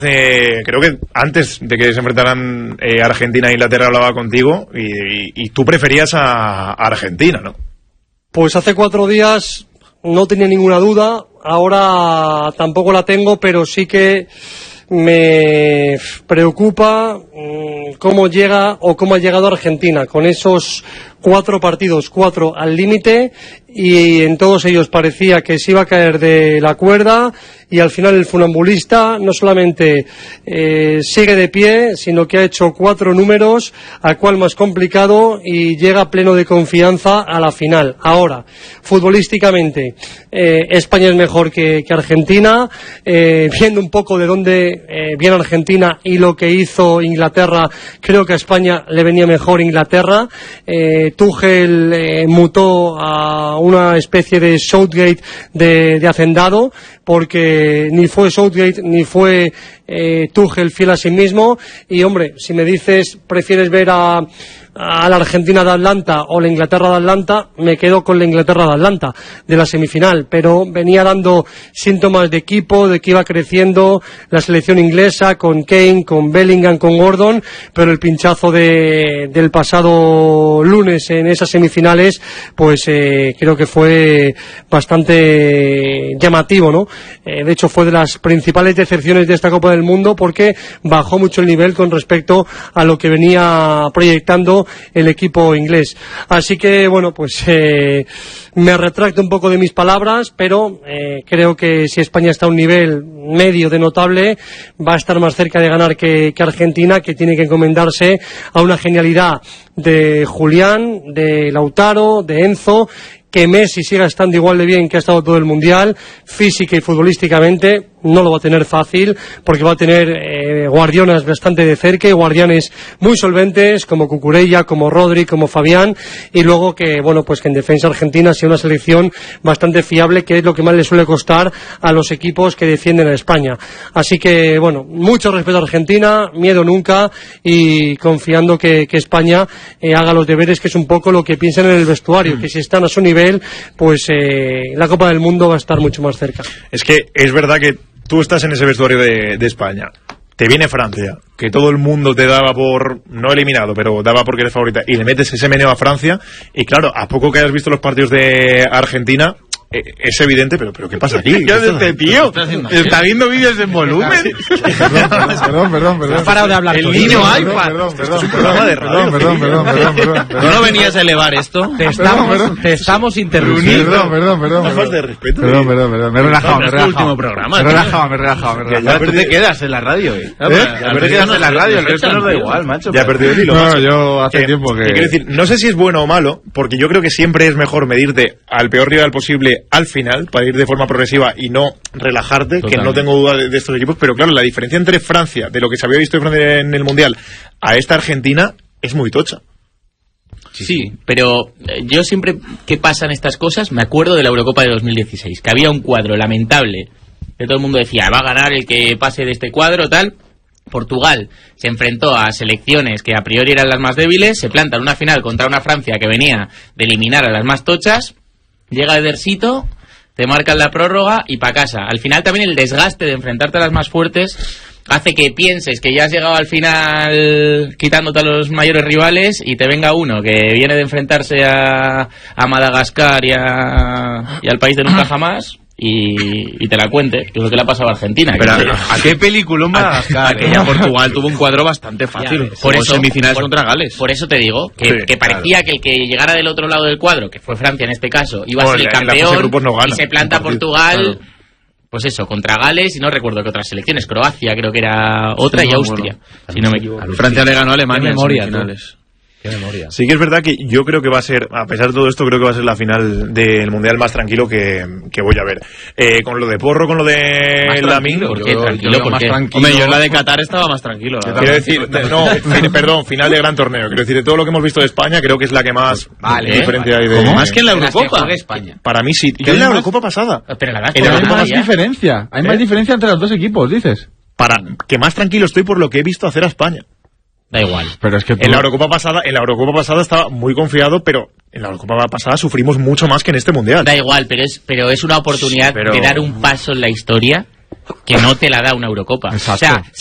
Creo que antes de que se enfrentaran Argentina e Inglaterra hablaba contigo y tú preferías a Argentina, ¿no? Pues hace 4 días no tenía ninguna duda, ahora tampoco la tengo, pero sí que me preocupa cómo llega o cómo ha llegado Argentina con esos 4 partidos, 4 al límite, y en todos ellos parecía que se iba a caer de la cuerda, y al final el funambulista no solamente sigue de pie, sino que ha hecho 4 números, al cual más complicado, y llega pleno de confianza a la final. Ahora, futbolísticamente, España es mejor que Argentina, viendo un poco de dónde viene Argentina y lo que hizo Inglaterra, creo que a España le venía mejor Inglaterra. Tuchel mutó a una especie de Southgate de hacendado, porque ni fue Southgate ni fue Tuchel fiel a sí mismo. Y hombre, si me dices prefieres ver a la Argentina de Atlanta o la Inglaterra de Atlanta, me quedo con la Inglaterra de Atlanta de la semifinal, pero venía dando síntomas de equipo, de que iba creciendo la selección inglesa con Kane, con Bellingham, con Gordon, pero el pinchazo del pasado lunes en esas semifinales, pues creo que fue bastante llamativo, ¿no? De hecho fue de las principales decepciones de esta Copa del Mundo, porque bajó mucho el nivel con respecto a lo que venía proyectando el equipo inglés. Así que bueno, pues me retracto un poco de mis palabras, pero creo que si España está a un nivel medio de notable, va a estar más cerca de ganar que Argentina, que tiene que encomendarse a una genialidad de Julián, de Lautaro, de Enzo, que Messi siga estando igual de bien que ha estado todo el Mundial, física y futbolísticamente. No lo va a tener fácil, porque va a tener guardianes bastante de cerca y guardianes muy solventes, como Cucurella, como Rodri, como Fabián, y luego que, bueno, pues que en defensa Argentina sea una selección bastante fiable, que es lo que más le suele costar a los equipos que defienden a España. Así que, bueno, mucho respeto a Argentina, miedo nunca, y confiando que España haga los deberes, que es un poco lo que piensan en el vestuario, que si están a su nivel, pues la Copa del Mundo va a estar mucho más cerca. Es que es verdad que tú estás en ese vestuario de España, te viene Francia, que todo el mundo te daba por, no eliminado, pero daba porque eres favorita, y le metes ese meneo a Francia, y claro, a poco que hayas visto los partidos de Argentina, es evidente, pero ¿qué pasa aquí? ¿Qué hace este tío? ¿Está viendo vídeos en volumen? Perdón. ¿Has parado de hablar? El niño iPad. Esto es un programa de radio. Perdón. ¿Tú no venías a elevar esto? Te estamos interrumpiendo. Perdón. Una falta de respeto. Perdón. Me he relajado. Es tu último programa. Me he relajado. Ya tú te quedas en la radio, Ya te quedas en la radio, el resto nos da igual, macho. Ya he perdido el hilo. No, yo hace tiempo que... Quiero decir, no sé si es bueno o malo, porque yo creo que siempre es mejor medirte al peor rival posible al final, para ir de forma progresiva y no relajarte. Totalmente. Que no tengo duda de estos equipos, pero claro, la diferencia entre Francia, de lo que se había visto de Francia en el Mundial, a esta Argentina, es muy tocha. Sí, pero yo siempre que pasan estas cosas me acuerdo de la Eurocopa de 2016, que había un cuadro lamentable, que todo el mundo decía, va a ganar el que pase de este cuadro, tal. Portugal se enfrentó a selecciones que a priori eran las más débiles, se planta en una final contra una Francia que venía de eliminar a las más tochas. Llega Edersito, te marcan la prórroga y pa' casa. Al final también el desgaste de enfrentarte a las más fuertes hace que pienses que ya has llegado al final quitándote a los mayores rivales y te venga uno que viene de enfrentarse a Madagascar y al país de nunca jamás y te la cuente, que es lo que le ha pasado a Argentina. Pero ¿a qué película Madagascar? Aquella Portugal tuvo un cuadro bastante fácil, por eso, semifinales contra Gales. Por eso te digo que parecía que el que llegara del otro lado del cuadro, que fue Francia en este caso, iba a ser el campeón, y se planta Portugal, pues eso, contra Gales, y no recuerdo qué otras selecciones, Croacia creo que era otra, y Austria, si no me equivoco. Francia le ganó a Alemania en semifinales. Qué memoria. Sí que es verdad que yo creo que va a ser, a pesar de todo esto, creo que va a ser la final del Mundial más tranquilo que voy a ver. Con lo de Porro, con lo de Lamine. ¿Por qué tranquilo? Hombre, yo en la de Qatar estaba más tranquilo. Quiero decir, perdón, final de gran torneo. Quiero decir, de todo lo que hemos visto de España, creo que es la que más diferencia hay de... ¿Cómo? Más que en la Eurocopa. Para mí sí. Yo en la Eurocopa pasada. Pero hay más diferencia. Hay más diferencia entre los dos equipos, dices. Para que más tranquilo estoy por lo que he visto hacer a España. Da igual. Pero es que en la Eurocopa pasada estaba muy confiado, pero en la Eurocopa pasada sufrimos mucho más que en este Mundial. Da igual, pero es una oportunidad de dar un paso en la historia que no te la da una Eurocopa. Exacto. O sea,